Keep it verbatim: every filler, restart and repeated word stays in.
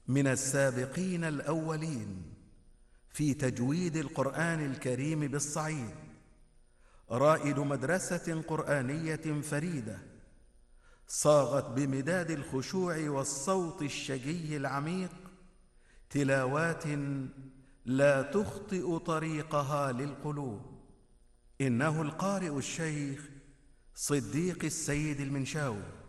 من السابقين الأولين في تجويد القرآن الكريم بالصعيد، رائد مدرسة قرآنية فريدة صاغت بمداد الخشوع والصوت الشجي العميق تلاوات لا تخطئ طريقها للقلوب. إنه القارئ الشيخ صديق السيد المنشاوي.